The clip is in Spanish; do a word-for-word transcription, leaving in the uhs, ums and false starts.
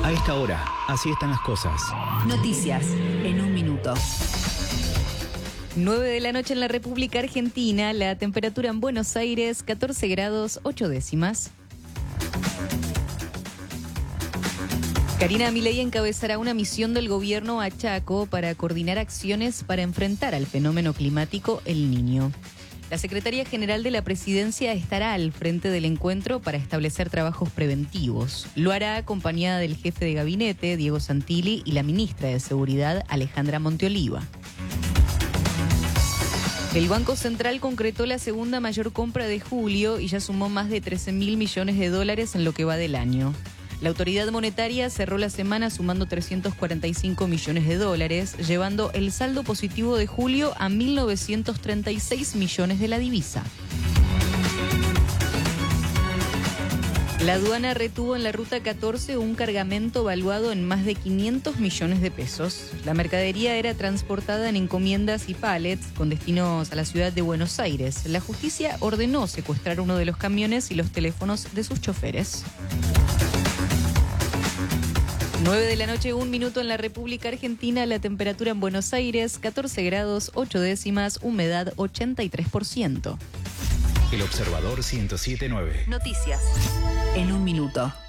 A esta hora, así están las cosas. Noticias en un minuto. nueve de la noche en la República Argentina, la temperatura en Buenos Aires, catorce grados, ocho décimas. Karina Milei encabezará una misión del gobierno a Chaco para coordinar acciones para enfrentar al fenómeno climático El Niño. La Secretaría General de la Presidencia estará al frente del encuentro para establecer trabajos preventivos. Lo hará acompañada del jefe de gabinete, Diego Santilli, y la ministra de Seguridad, Alejandra Monteoliva. El Banco Central concretó la segunda mayor compra de julio y ya sumó más de trece mil millones de dólares en lo que va del año. La autoridad monetaria cerró la semana sumando trescientos cuarenta y cinco millones de dólares, llevando el saldo positivo de julio a mil novecientos treinta y seis millones de la divisa. La aduana retuvo en la ruta catorce un cargamento valuado en más de quinientos millones de pesos. La mercadería era transportada en encomiendas y pallets con destinos a la ciudad de Buenos Aires. La justicia ordenó secuestrar uno de los camiones y los teléfonos de sus choferes. nueve de la noche, un minuto en la República Argentina, la temperatura en Buenos Aires, catorce grados, ocho décimas, humedad ochenta y tres por ciento. El Observador ciento siete punto nueve. Noticias en un minuto.